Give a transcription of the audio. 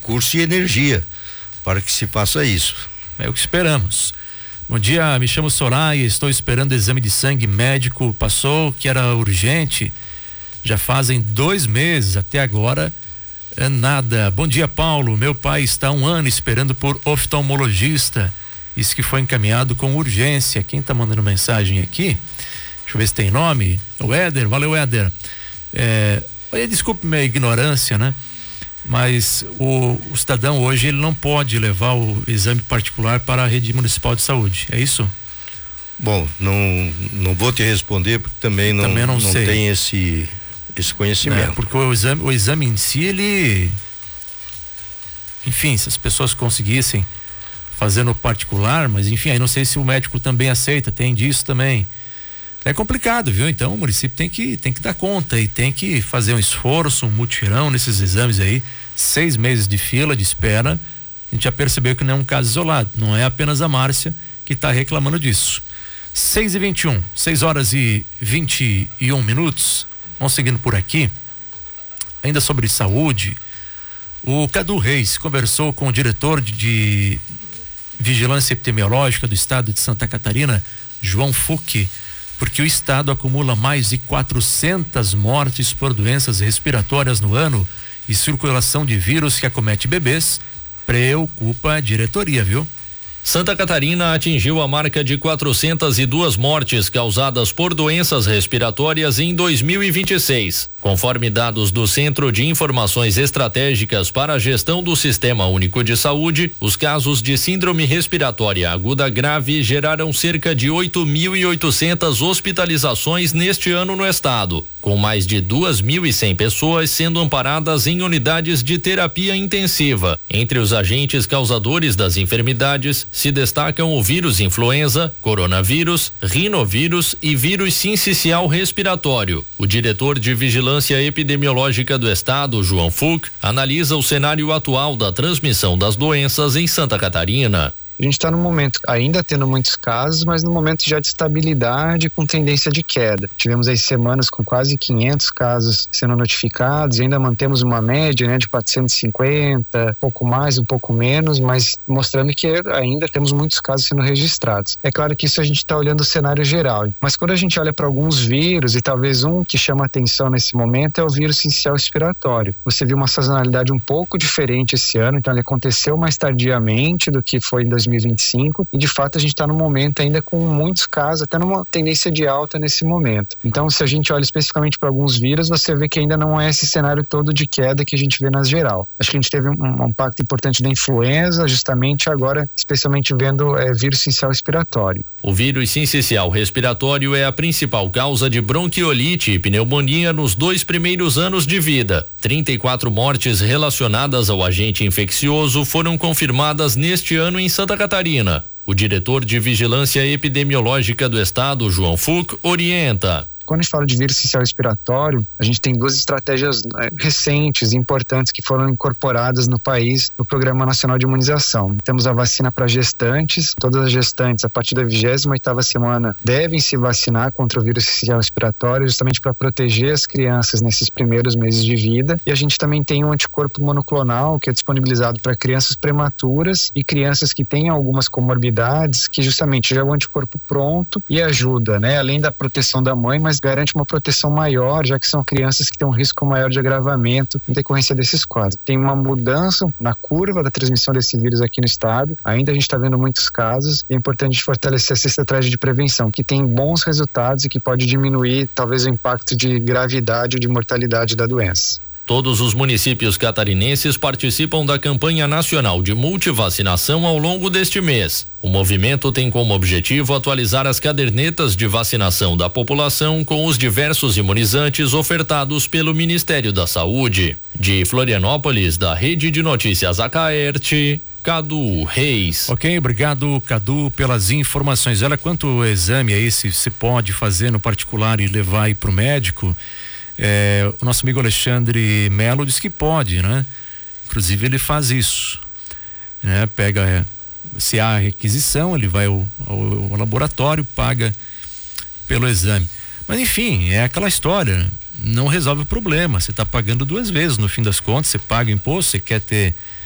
recurso e energia para que se faça isso. É o que esperamos. Bom dia, me chamo Soraya, estou esperando exame de sangue médico, passou que era urgente, já fazem 2 meses, até agora é nada. Bom dia, Paulo, meu pai está há 1 ano esperando por oftalmologista, isso que foi encaminhado com urgência. Quem está mandando mensagem aqui? Deixa eu ver se tem nome. O Éder, valeu, Éder. Desculpe minha ignorância, né? Mas o cidadão hoje ele não pode levar o exame particular para a rede municipal de saúde, é isso? Bom, não vou te responder porque também não sei. Tem esse conhecimento. Porque o exame em si, ele, enfim, se as pessoas conseguissem fazer no particular, mas enfim, aí não sei se o médico também aceita, tem disso também. É complicado, viu? Então o município tem que dar conta e tem que fazer um esforço, um mutirão nesses exames aí. 6 meses de fila de espera. A gente já percebeu que não é um caso isolado, não é apenas a Márcia que está reclamando disso. 6h21, 6h21. Vamos seguindo por aqui. Ainda sobre saúde, o Cadu Reis conversou com o diretor de Vigilância Epidemiológica do estado de Santa Catarina, João Fuch, porque o estado acumula mais de 400 mortes por doenças respiratórias no ano e circulação de vírus que acomete bebês preocupa a diretoria, viu? Santa Catarina atingiu a marca de 402 mortes causadas por doenças respiratórias em 2026. Conforme dados do Centro de Informações Estratégicas para a Gestão do Sistema Único de Saúde, os casos de síndrome respiratória aguda grave geraram cerca de 8.800 hospitalizações neste ano no estado, com mais de 2.100 pessoas sendo amparadas em unidades de terapia intensiva. Entre os agentes causadores das enfermidades se destacam o vírus influenza, coronavírus, rinovírus e vírus sincicial respiratório. O diretor de Vigilância Epidemiológica do Estado, João Fuch, analisa o cenário atual da transmissão das doenças em Santa Catarina. A gente está num momento ainda tendo muitos casos, mas num momento já de estabilidade com tendência de queda. Tivemos aí semanas com quase 500 casos sendo notificados e ainda mantemos uma média, né, de 450, um pouco mais, um pouco menos, mas mostrando que ainda temos muitos casos sendo registrados. É claro que isso a gente está olhando o cenário geral, mas quando a gente olha para alguns vírus, e talvez um que chama atenção nesse momento é o vírus sincicial respiratório. Você viu uma sazonalidade um pouco diferente esse ano, então ele aconteceu mais tardiamente do que foi em 2025 e de fato a gente está no momento ainda com muitos casos, até numa tendência de alta nesse momento. Então se a gente olha especificamente para alguns vírus, você vê que ainda não é esse cenário todo de queda que a gente vê nas geral. Acho que a gente teve um impacto importante da influenza, justamente agora especialmente vendo vírus sincicial respiratório. O vírus sincicial respiratório é a principal causa de bronquiolite e pneumonia nos 2 primeiros anos de vida. 34 mortes relacionadas ao agente infeccioso foram confirmadas neste ano em Santa Catarina. O diretor de Vigilância Epidemiológica do Estado, João Fuch, orienta. Quando a gente fala de vírus sincicial respiratório, a gente tem 2 estratégias recentes e importantes que foram incorporadas no país no Programa Nacional de Imunização. Temos a vacina para gestantes. Todas as gestantes, a partir da 28ª semana, devem se vacinar contra o vírus sincicial respiratório, justamente para proteger as crianças nesses primeiros meses de vida. E a gente também tem um anticorpo monoclonal que é disponibilizado para crianças prematuras e crianças que têm algumas comorbidades, que justamente já é o anticorpo pronto e ajuda, né? Além da proteção da mãe, mas garante uma proteção maior, já que são crianças que têm um risco maior de agravamento em decorrência desses quadros. Tem uma mudança na curva da transmissão desse vírus aqui no estado, ainda a gente está vendo muitos casos, e é importante fortalecer essa estratégia de prevenção, que tem bons resultados e que pode diminuir talvez o impacto de gravidade ou de mortalidade da doença. Todos os municípios catarinenses participam da campanha nacional de multivacinação ao longo deste mês. O movimento tem como objetivo atualizar as cadernetas de vacinação da população com os diversos imunizantes ofertados pelo Ministério da Saúde. De Florianópolis, da Rede de Notícias Acaerte, Cadu Reis. Ok, obrigado, Cadu, pelas informações. Olha, quanto exame aí se pode fazer no particular e levar aí pro médico. O nosso amigo Alexandre Melo diz que pode, né? Inclusive ele faz isso, né? Pega, se há requisição, ele vai ao laboratório, paga pelo exame. Mas enfim, é aquela história, não resolve o problema. Você está pagando 2 vezes, no fim das contas, você paga o imposto, você quer ter